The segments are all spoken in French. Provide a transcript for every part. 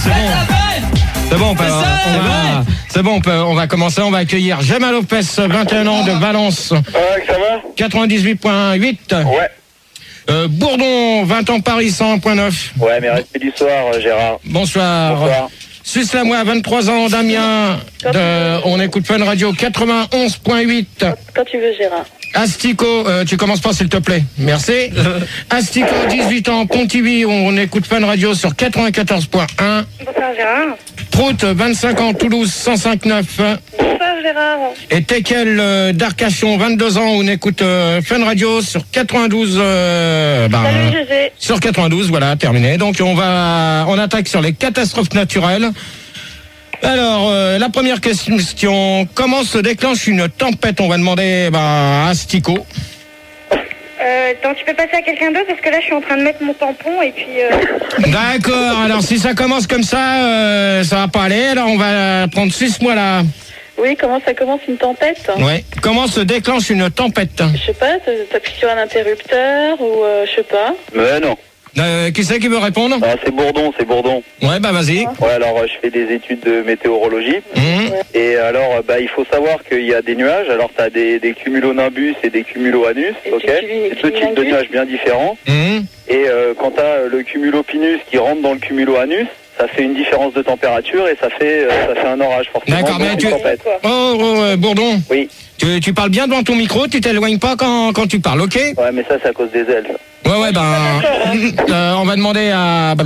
c'est bon. C'est bon, on va commencer. On va accueillir Gemma Lopez, 21 ans de Valence. Ça va 98.8. Ouais. Bourdon, 20 ans Paris, 101.9. Ouais, mais respect du soir, Gérard. Bonsoir. Bonsoir. Suisse-la-Moi, 23 ans, Damien. On écoute Fun Radio, 91.8. Quand tu veux, Gérard. Astico, tu commences pas s'il te plaît. Merci. Astico, 18 ans, Pontivy, on écoute Fun Radio sur 94.1. Bonsoir, Gérard. Prout, 25 ans, Toulouse, 105.9. Bonsoir, Gérard. Et Tekel d'Arcachon, 22 ans, on écoute Fun Radio sur 92. Salut, José. Sur 92, voilà, terminé. Donc on attaque sur les catastrophes naturelles. Alors, la première question, comment se déclenche une tempête? On va demander à Astico. Attends, tu peux passer à quelqu'un d'autre parce que là je suis en train de mettre mon tampon et puis... D'accord, alors si ça commence comme ça, ça va pas aller. Alors on va prendre Suisse-moi là. Oui, comment ça commence une tempête? Ouais. Comment se déclenche une tempête? Je sais pas, t'appuies sur un interrupteur ou je sais pas. Mais non. Qui c'est qui veut répondre? Ah, c'est Bourdon. Ouais, vas-y. Ouais, alors je fais des études de météorologie. Et alors, il faut savoir qu'il y a des nuages. Alors, tu as des cumulonimbus et des cumuloanus. Et Ok. C'est deux types de nuages bien différents. Et quand tu as le cumulopinus qui rentre dans le cumuloanus, ça fait une différence de température et ça fait un orage forcément. D'accord, mais tu... Bourdon. Oui. Tu parles bien devant ton micro, tu t'éloignes pas quand tu parles, ok? Ouais, mais ça, c'est à cause des ailes. Ça. Ouais, on va demander à...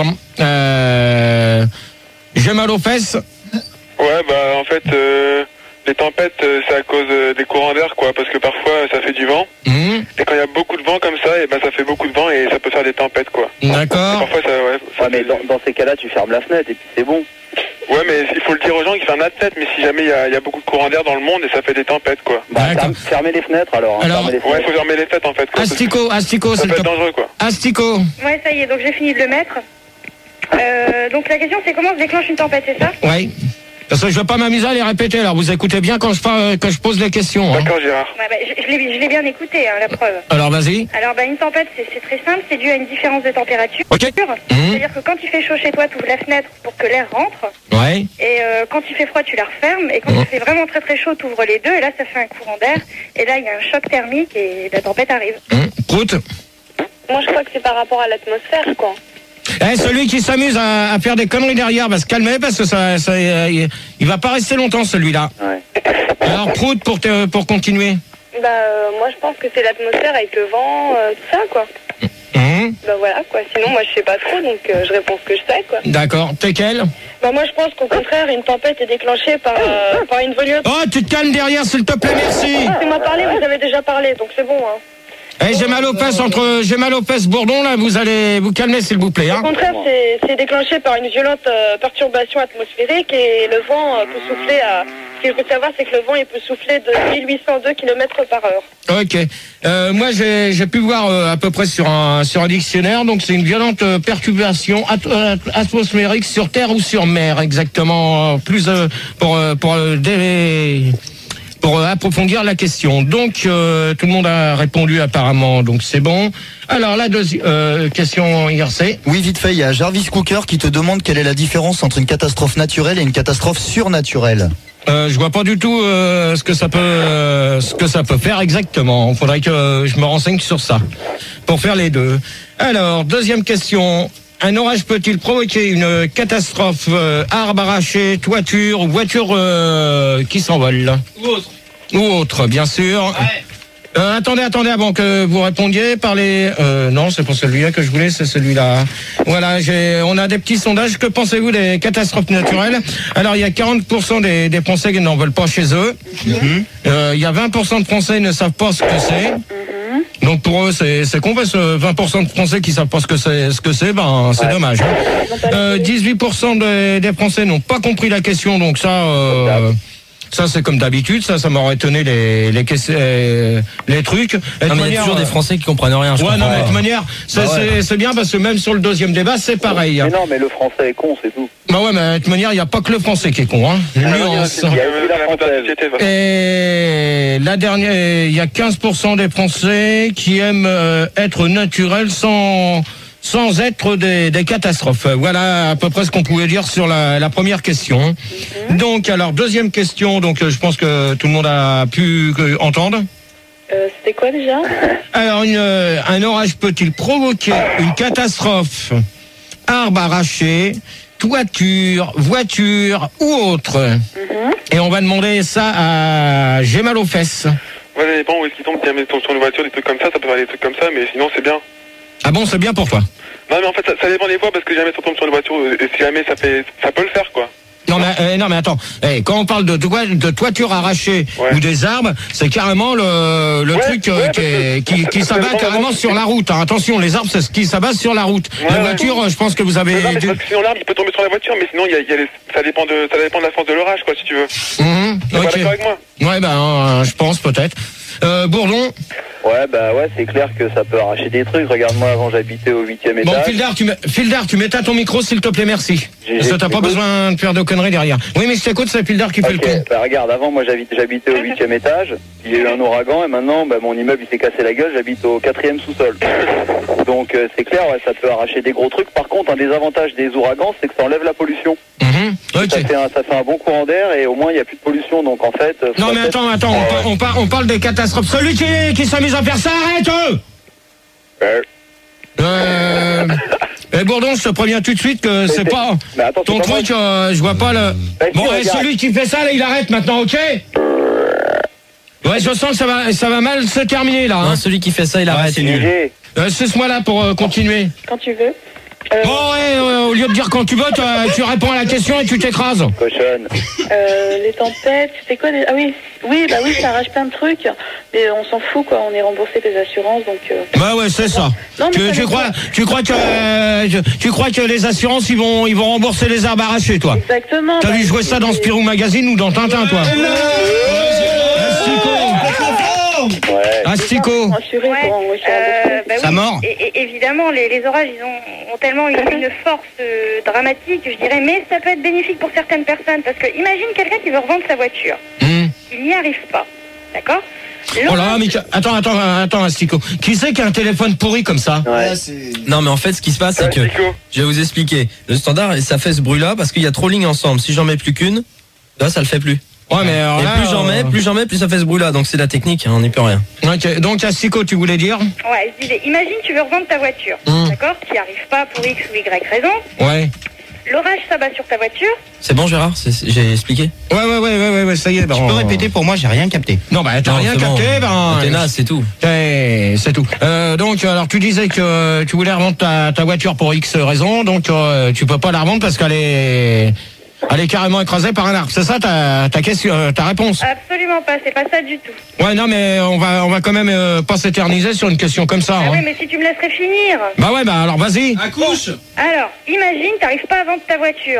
Gemma Lopez. Ouais, en fait, les tempêtes, c'est à cause des courants d'air, quoi, parce que parfois, ça fait du vent. Et quand il y a beaucoup de vent comme ça, et ça fait beaucoup de vent et ça peut faire des tempêtes, quoi. D'accord. Parfois, ça mais dans ces cas-là, tu fermes la fenêtre et puis c'est bon. Ouais, mais il faut le dire aux gens qui ferment la fenêtre, mais si jamais il y a beaucoup de courants d'air dans le monde et ça fait des tempêtes, quoi. Fermez les fenêtres alors. Ouais, il faut fermer les fenêtres, en fait. Quoi, Astico, ça peut être dangereux, quoi. Astico. Ouais, ça y est, donc j'ai fini de le mettre. Donc la question c'est comment se déclenche une tempête, c'est ça? Ouais. Parce que je ne veux pas m'amuser à les répéter, alors vous écoutez bien quand je pose les questions. D'accord, Gérard. Ouais, je l'ai bien écouté, la preuve. Alors vas-y. Alors une tempête c'est très simple, c'est dû à une différence de température. Ok. C'est-à-dire que quand il fait chaud chez toi, tu ouvres la fenêtre pour que l'air rentre. Ouais. Et quand il fait froid, tu la refermes. Et quand il fait vraiment très très chaud, tu ouvres les deux. Et là, ça fait un courant d'air. Et là, il y a un choc thermique et la tempête arrive. Prout. Moi, je crois que c'est par rapport à l'atmosphère, quoi. Celui qui s'amuse à faire des conneries derrière va se calmer parce que il va pas rester longtemps celui-là. Ouais. Alors Prout pour continuer. Moi je pense que c'est l'atmosphère avec le vent, tout ça quoi. Voilà quoi, sinon moi je sais pas trop donc je réponds ce que je sais quoi. D'accord, t'es quel? Moi je pense qu'au contraire une tempête est déclenchée par une volume. Oh tu te calmes derrière s'il te plaît, merci. Tu m'as parlé, vous avez déjà parlé donc c'est bon hein. Gemma Lopez, Bourdon, là, vous allez vous calmer, s'il vous plaît. Hein. Au contraire, c'est déclenché par une violente perturbation atmosphérique et le vent peut souffler à... Ce qu'il faut savoir, c'est que le vent, il peut souffler de 1802 km par heure. Ok. Moi, j'ai pu voir à peu près sur un dictionnaire, donc c'est une violente perturbation atmosphérique sur terre ou sur mer, exactement, plus pour approfondir la question. Donc, tout le monde a répondu apparemment, donc c'est bon. Alors, la deuxième question, IRC. Oui, vite fait, il y a Jarvis Cooker qui te demande quelle est la différence entre une catastrophe naturelle et une catastrophe surnaturelle. Je vois pas du tout ce que ça peut faire exactement. Il faudrait que je me renseigne sur ça pour faire les deux. Alors, deuxième question. Un orage peut-il provoquer une catastrophe, arbre arraché, toiture, voiture qui s'envole? Ou autre, bien sûr. Ouais. Attendez, avant que vous répondiez, parlez... non, c'est pas celui-là que je voulais, c'est celui-là. Voilà, on a des petits sondages. Que pensez-vous des catastrophes naturelles? Alors, il y a 40% des Français qui n'en veulent pas chez eux. Il y a 20% de Français qui ne savent pas ce que c'est. Donc pour eux c'est con parce que 20% de Français qui savent pas ce que c'est, c'est dommage. 18% des Français n'ont pas compris la question, donc ça c'est comme d'habitude, ça m'aurait étonné les trucs. Non, mais il y a toujours des Français qui comprennent rien. Ouais, non, mais de toute manière, c'est bien parce que même sur le deuxième débat, c'est pareil. Mais non, mais le français est con, c'est tout. Bah ouais, mais de toute manière, il n'y a pas que le français qui est con, hein. Nuance. Et la dernière, il y a 15% des Français qui aiment être naturels sans sans être des catastrophes. Voilà à peu près ce qu'on pouvait dire sur la première question. Donc, alors, deuxième question, donc je pense que tout le monde a pu entendre. C'était quoi déjà? Alors, un orage peut-il provoquer une catastrophe? Arbre arraché, toiture, voiture ou autre. Et on va demander ça à J'ai mal aux fesses. Ouais, ça dépend où est-ce qu'il tombe. Si jamais tombe sur une voiture, des trucs comme ça peut faire des trucs comme ça, mais sinon c'est bien. Ah bon, c'est bien pour toi? Non, mais en fait, ça dépend des fois, parce que jamais ça tombe sur une voiture, et si jamais ça peut le faire, quoi. Non mais attends, quand on parle de toiture arrachée ou des arbres, c'est carrément le truc qui s'abat carrément sur la route. Hein. Attention, les arbres c'est ce qui s'abat sur la route. La voiture, je pense que vous avez. Non, mais parce que sinon l'arbre il peut tomber sur la voiture, mais sinon ça dépend de la force de l'orage, quoi, si tu veux. T'es pas d'accord avec moi? Ouais, je pense peut-être. Bourdon. Ouais, c'est clair que ça peut arracher des trucs. Regarde-moi, avant j'habitais au 8e étage. Bon, Fildar, tu m'éteins ton micro s'il te plaît, merci. Parce que t'as pas besoin de faire de conneries derrière. Oui, mais je t'écoute, c'est Fildar qui fait le con. Regarde, avant moi j'habitais au 8e étage. Il y a eu un ouragan et maintenant mon immeuble il s'est cassé la gueule, j'habite au 4e sous-sol. Donc c'est clair, ça peut arracher des gros trucs. Par contre, un des avantages des ouragans, c'est que ça enlève la pollution. Ça fait un bon courant d'air et au moins il n'y a plus de pollution. Donc en fait. Non mais attends, on parle des catastrophes. Celui qui s'amuse à faire ça, arrête! Bourdon, je te préviens tout de suite que c'est pas ton truc, je vois pas le. Bon, celui qui fait ça, là, il arrête maintenant, ok? Ouais, je sens que ça va mal se terminer là. Non, celui qui fait ça, il arrête. C'est nul. Cesse-moi là pour continuer. Quand tu veux. Au lieu de dire quand tu veux, tu réponds à la question et tu t'écrases. Cochonne. Les tempêtes, c'est quoi Ah oui, ça arrache plein de trucs, mais on s'en fout quoi, on est remboursé des assurances donc. Bah ouais, c'est ça. Non, tu crois que les assurances ils vont rembourser les arbres arrachés, toi? Exactement. T'as vu jouer ça dans Spirou Magazine ou dans Tintin, toi? Astico. Ça mord. Évidemment, les orages, ils ont tellement une force dramatique, je dirais, mais ça peut être bénéfique pour certaines personnes, parce que imagine quelqu'un qui veut revendre sa voiture. Il n'y arrive pas, d'accord? Oh là, mais attends, Astico. Qui c'est qui a un téléphone pourri comme ça? Non, mais en fait, ce qui se passe, c'est que je vais vous expliquer. Le standard, ça fait ce bruit-là parce qu'il y a trop de lignes ensemble. Si j'en mets plus qu'une, là, ça le fait plus. Ouais, mais alors là, plus j'en mets, plus ça fait ce bruit-là. Donc c'est la technique, on n'y peut rien. Ok, donc Astico, tu voulais dire? Ouais, je disais, imagine tu veux revendre ta voiture, d'accord? Tu n'y arrives pas pour X ou Y raison. Ouais. L'orage s'abat sur ta voiture. C'est bon, Gérard? J'ai expliqué? Ouais, ça y est. Tu peux répéter pour moi, j'ai rien capté. Non, t'as rien capté, t'es naze, c'est tout. C'est tout. Donc, alors, tu disais que tu voulais revendre ta voiture pour X raison, donc tu peux pas la revendre parce qu'elle est carrément écrasée par un arbre. C'est ça ta question, ta réponse? Absolument pas, c'est pas ça du tout. Ouais, non, mais on va quand même pas s'éterniser sur une question comme ça. Oui, mais si tu me laisserais finir. Alors vas-y. Accouche. Alors, imagine, t'arrives pas à vendre ta voiture.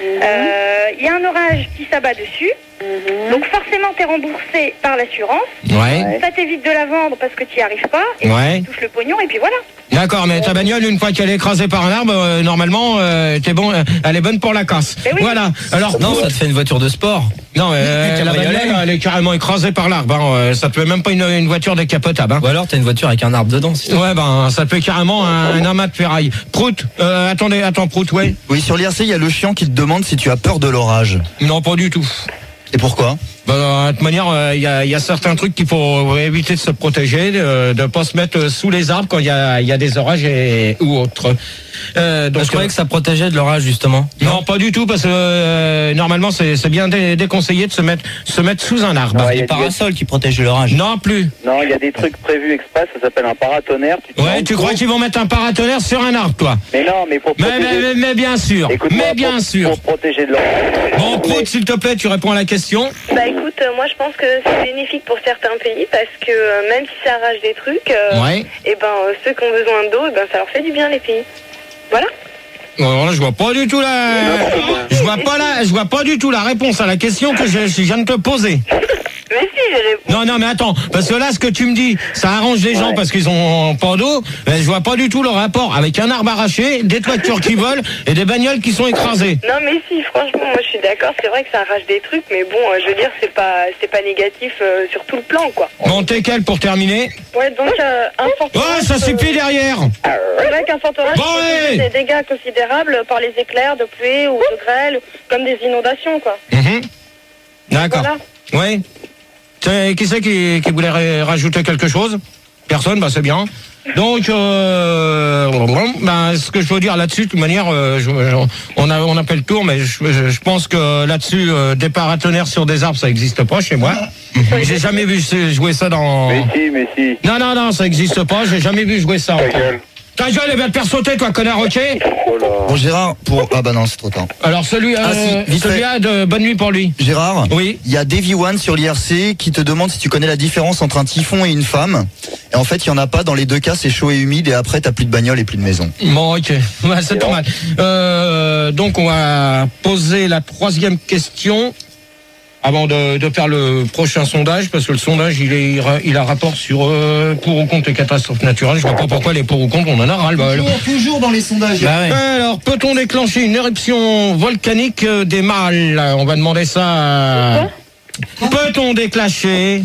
Il y a un orage qui s'abat dessus. Donc forcément, t'es remboursé par l'assurance. Ouais. Ça t'évite de la vendre parce que tu n'y arrives pas. Et tu touches le pognon et puis voilà. D'accord, mais ta bagnole, une fois qu'elle est écrasée par un arbre, normalement, t'es bon, elle est bonne pour la casse. Voilà. Alors non, ça te fait une voiture de sport. Non, la bagnole, elle est carrément écrasée par l'arbre. Ça te fait même pas une voiture décapotable. Ou alors t'as une voiture avec un arbre dedans. Ouais, ça te fait carrément un amas de ferraille. Prout, attends, Prout, ouais. Oui, sur l'IRC, il y a le chiant qui te demande si tu as peur de l'orage. Non, pas du tout. Et pourquoi? De toute manière, il y a certains trucs qu'il faut éviter de se protéger, de pas se mettre sous les arbres quand il y a des orages ou autres. Donc je croyais que ça protégeait de l'orage justement. Non, pas du tout, parce que normalement c'est bien déconseillé de se mettre sous un arbre. Il y a des parasols qui protègent de l'orage. Non plus. Non, il y a des trucs prévus express, ça s'appelle un paratonnerre. Tu crois qu'ils vont mettre un paratonnerre sur un arbre, toi? Mais non, mais pour protéger... mais bien sûr. Bien sûr. Pour protéger de l'orage. Bon, Prout, s'il te plaît, tu réponds à la question. Écoute, moi je pense que c'est bénéfique pour certains pays parce que même si ça arrache des trucs, ceux qui ont besoin d'eau, ça leur fait du bien les pays. Voilà. Alors là, je vois pas du tout je vois pas du tout la réponse à la question que je viens de te poser. Mais si, j'ai répondu. Non, mais attends, parce que là, ce que tu me dis, ça arrange les gens parce qu'ils ont pas d'eau, mais je vois pas du tout le rapport avec un arbre arraché, des toitures qui volent et des bagnoles qui sont écrasées. Non, mais si, franchement, moi je suis d'accord, c'est vrai que ça arrache des trucs, mais bon, je veux dire, c'est pas négatif sur tout le plan, quoi. Bon, t'es quel pour terminer? Ouais, donc un fort orage... Oh, ça suffit derrière. C'est vrai qu'un fort orage peut des dégâts considérables par les éclairs de pluie ou de grêle, comme des inondations, quoi. D'accord. Voilà. Oui. Qui c'est qui voulait rajouter quelque chose? Personne, bah c'est bien. Donc, ce que je veux dire là-dessus, de toute manière, on a fait le tour, mais je pense que là-dessus, des paratonnerres sur des arbres, ça n'existe pas chez moi. J'ai jamais vu jouer ça dans... Mais si. Non, ça n'existe pas, j'ai jamais vu jouer ça. Ta gueule, elle va te faire sauter, toi, connard, ok? Bon, Gérard, ah bah non, c'est trop tard. Alors, celui-là, de bonne nuit pour lui. Gérard, oui. Il y a Davy One sur l'IRC qui te demande si tu connais la différence entre un typhon et une femme. Et en fait, il y en a pas. Dans les deux cas, c'est chaud et humide et après, t'as plus de bagnole et plus de maison. Bon, ok. Ouais, c'est pas mal. Donc, on va poser la troisième question avant de faire le prochain sondage, parce que le sondage, il a rapport sur pour ou contre les catastrophes naturelles. Je vois pas pourquoi les pour ou contre, on en a ras-le-bol. Toujours dans les sondages. Bah ouais. Alors, peut-on déclencher une éruption volcanique des mâles? On va demander ça. Peut-on déclencher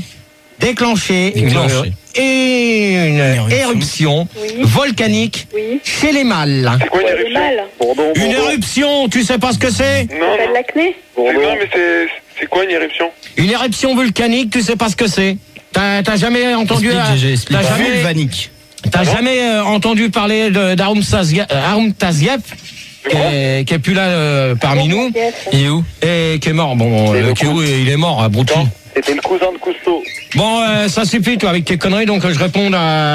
une éruption volcanique chez les mâles? C'est quoi une éruption? Une éruption, tu sais pas ce que c'est? Non. Ça de l'acné? Non, mais c'est quoi une éruption? Une éruption volcanique, tu sais pas ce que c'est? T'as jamais entendu? Vulvanique. T'as jamais entendu parler d'Haroun Taziev, qui est plus là parmi nous? Il est où? Et qui est mort. Bon, il est mort à Brouty. C'était le cousin de Cousteau. Bon, ça suffit, toi, avec tes conneries, donc je réponds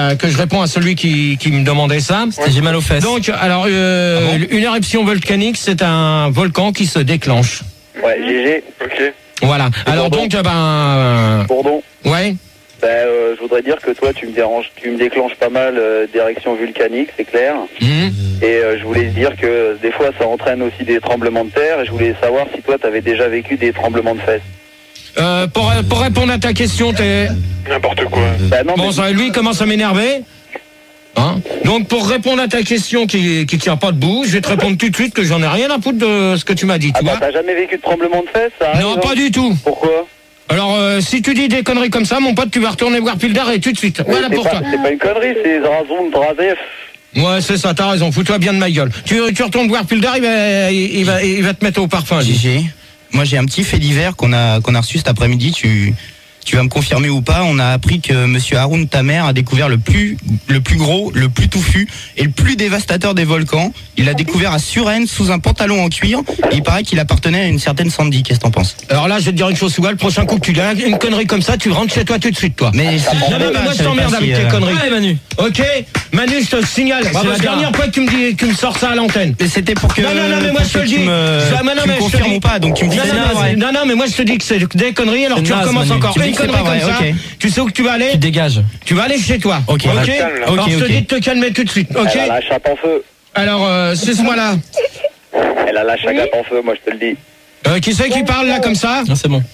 à celui qui me demandait ça. J'ai mal aux fesses. Donc, alors, une éruption volcanique, c'est un volcan qui se déclenche. Ouais, GG. Ok. Voilà. Alors donc, Bourdon. Ouais. Je voudrais dire que toi, tu me déclenches pas mal d'érections volcaniques, c'est clair. Et je voulais dire que des fois, ça entraîne aussi des tremblements de terre. Et je voulais savoir si toi, t'avais déjà vécu des tremblements de fesses. Pour répondre à ta question, t'es... N'importe quoi. Bah non, bon, ça, lui, il commence à m'énerver. Hein? Donc, pour répondre à ta question qui tient pas debout, je vais te répondre tout de suite que j'en ai rien à foutre de ce que tu m'as dit. Tu vois? T'as jamais vécu de tremblement de fesses, ça arrive, non, pas du tout. Pourquoi? Alors, si tu dis des conneries comme ça, mon pote, tu vas retourner voir Pilder et tout de suite. Voilà pour toi. C'est pas une connerie, c'est Zrazon Drazev. Ouais, c'est ça, t'as raison. Fous-toi bien de ma gueule. Tu retournes voir Pilder, il va te mettre au parfum. GG. Moi, j'ai un petit fait divers qu'on a reçu cet après-midi. Tu vas me confirmer ou pas? On a appris que monsieur Haroun Tamer a découvert le plus gros, le plus touffu et le plus dévastateur des volcans. Il l'a découvert à Suresnes sous un pantalon en cuir. Et il paraît qu'il appartenait à une certaine Sandy. Qu'est-ce que t'en penses? Alors là, je vais te dire une chose, le prochain coup que tu as une connerie comme ça, tu rentres chez toi tout de suite, toi. Mais moi, je t'emmerde avec tes conneries. Ouais, Manu. Ok, Manu, je te le signale. C'est la dernière fois que tu me sors ça à l'antenne. Mais c'était pour que. Non, mais moi je te le dis. Tu me confirmes ou pas? Donc tu me dis. Non, mais moi je te dis que c'est des conneries. Alors tu recommences encore une connerie comme ça. Tu sais où que tu vas aller? Tu dégages. Tu vas aller chez toi. Ok. Alors je te dis de te calmer tout de suite. Ok. Elle a la chape en feu. Alors, suce-moi là. Elle a la chape en feu, moi je te le dis. Qui c'est qui parle là comme ça? Non, c'est bon.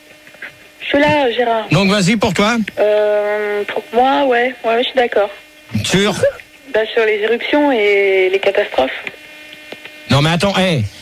Je suis là, Gérard. Donc vas-y pour toi. Pour moi, ouais, je suis d'accord. Sur sur les éruptions et les catastrophes. Non mais attends,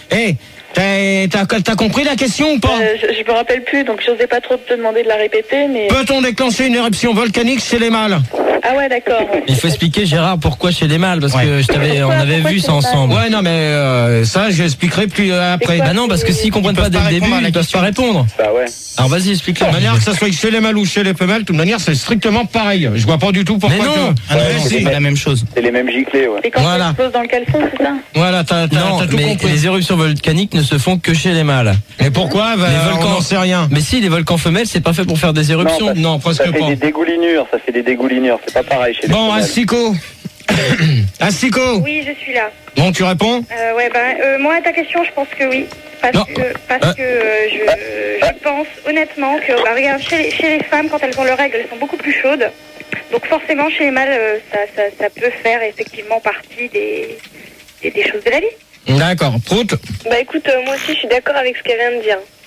t'as compris la question ou pas? Je me rappelle plus, donc j'osais pas trop te demander de la répéter, mais... Peut-on déclencher une éruption volcanique chez les mâles? Ah ouais, d'accord. Il faut expliquer, Gérard, pourquoi chez les mâles, parce que on avait vu ça ensemble. Ouais, non, mais ça, j'expliquerai plus après. Bah non, parce que s'ils comprennent pas dès le début, ils peuvent pas répondre. Bah ouais. Alors vas-y, explique-le. De manière que ça soit chez les mâles ou chez les femelles, de toute manière, c'est strictement pareil. Je vois pas du tout pourquoi. Mais non, c'est la même chose. C'est les mêmes giclées, ouais. Et quand ça explose dans le caleçon, c'est ça? Voilà, t'as tout compris. Les éruptions volcaniques ne se font que chez les mâles. Mais pourquoi? Les volcans, on n'en sait rien. Mais si, les volcans femelles, c'est pas fait pour faire des éruptions. Non, presque pas. Ça fait des dégoulinures, c'est pas pareil chez les Bon, Astico. Astico. Oui, je suis là. Bon, tu réponds? Moi, à ta question, je pense que oui. Parce que je pense honnêtement que, regarde, chez les femmes, quand elles ont leurs règles, elles sont beaucoup plus chaudes. Donc forcément, chez les mâles, ça peut faire effectivement partie des choses de la vie. D'accord. Prout? Bah écoute, moi aussi, je suis d'accord avec ce qu'elle vient de dire.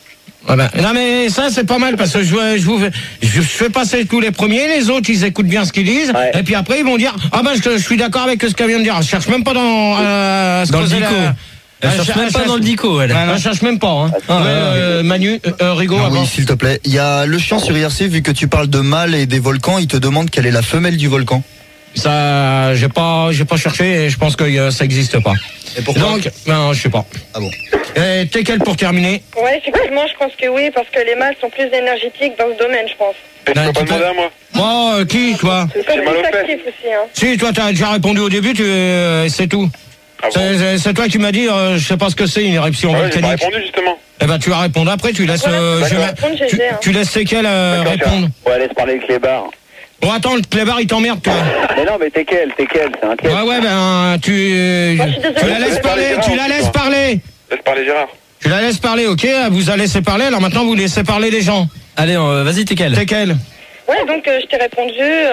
Ah ben, non mais ça c'est pas mal parce que je fais passer tous les premiers, les autres ils écoutent bien ce qu'ils disent et puis après ils vont dire ah ben je suis d'accord avec ce qu'elle vient de dire. Je cherche même pas dans le dico. Elle cherche même pas dans le dico, elle. Elle cherche même pas, hein. Manu, Rigo, oui, s'il te plaît. Il y a le chien sur IRC, vu que tu parles de mâle et des volcans, il te demande quelle est la femelle du volcan. Ça, j'ai pas cherché et je pense que ça existe pas. Et pourquoi? Donc, non, je sais pas. Ah bon. T'es quel pour terminer? Ouais, effectivement, je pense que oui, parce que les mâles sont plus énergétiques dans ce domaine, je pense. Et tu peux pas demander à moi. Oh, qui, toi? C'est plus actif aussi, hein. Si, toi, t'as déjà répondu au début, c'est tout. Ah bon? C'est toi qui m'as dit, je sais pas ce que c'est, une éruption volcanique. J'ai pas répondu, justement. Eh ben, tu vas répondre après, tu laisses, tu laisses Tekel répondre. Ouais, laisse parler le clébard. Bon, attends, le clébard, il t'emmerde, toi. Mais non, mais t'es quel, c'est un quel. Ouais, ben, tu la laisses parler, Laisse parler Gérard. Tu la laisses parler, ok? Vous allez laisser parler, alors maintenant, vous laissez parler les gens. Allez, vas-y, Tekel. Ouais, donc je t'ai répondu,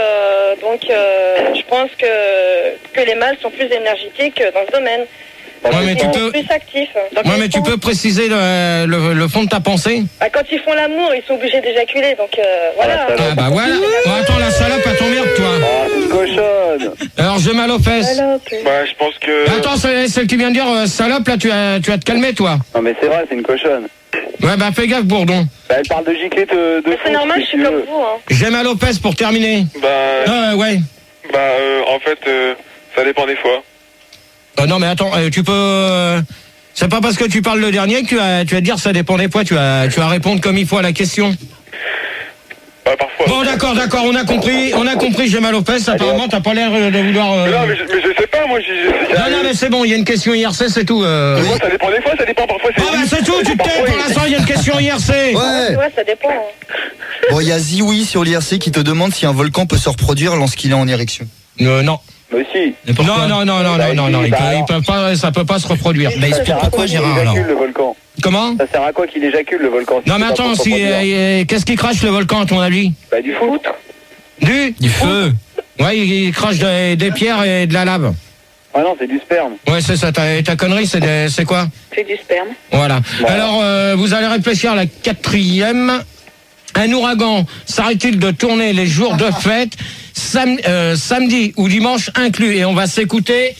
je pense que les mâles sont plus énergétiques dans ce domaine. Ouais, mais ils sont plus actifs. Donc, ouais, mais tu peux préciser le fond de ta pensée? Bah, quand ils font l'amour, ils sont obligés d'éjaculer, donc voilà. Ah bah voilà. Oh, attends, la salope, elle t'emmerde, toi. Ah, c'est une cochonne. Alors, j'ai mal aux fesses. Bah, je pense que... Attends, celle qui vient de dire salope, là, tu vas te calmer, toi. Non, mais c'est vrai, c'est une cochonne. Ouais, bah fais gaffe, Bourdon. Bah, elle parle de gicler de c'est normal, je suis comme vous, hein. J'ai mal aux fesses pour terminer. Ouais. En fait, ça dépend des fois. Non, mais attends, tu peux... c'est pas parce que tu parles le dernier que tu vas dire ça dépend des fois, tu vas répondre comme il faut à la question. Bah, parfois. Bon, d'accord, on a compris, j'ai mal aux fesses, apparemment, t'as pas l'air de vouloir... Non, mais je sais pas, moi, Non, mais c'est bon, il y a une question IRC, c'est tout. Moi, ça dépend des fois, ça dépend parfois. Ah, bah, c'est tout, tu te tais, pour l'instant, il y a une question IRC. Ouais, ça dépend. Hein. Bon, il y a Ziwi sur l'IRC qui te demande si un volcan peut se reproduire lorsqu'il est en érection. Non. Mais si. Non, ils peuvent pas, ça peut pas se reproduire. Bah, explique pourquoi, Gérard, alors. Le volcan. Comment? Ça sert à quoi qu'il éjacule le volcan? Non, mais attends, qu'est-ce qui crache le volcan, à ton avis? Bah, du foutre. Du feu. Ouais, il crache des pierres et de la lave. Ah non, c'est du sperme. Ouais, c'est ça, ta connerie, c'est quoi? C'est du sperme. Voilà. Alors, vous allez réfléchir à la 4e. Un ouragan s'arrête-t-il de tourner les jours de fête, samedi ou dimanche inclus? Et on va s'écouter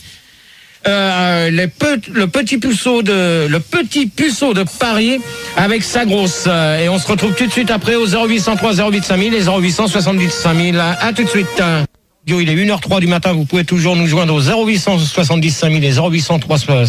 le petit puceau de Paris avec sa grosse. Et on se retrouve tout de suite après au 0803 08 5000 et 0870 5000. À tout de suite. Il est 1h03 du matin, vous pouvez toujours nous joindre au 0870 5000 et 0803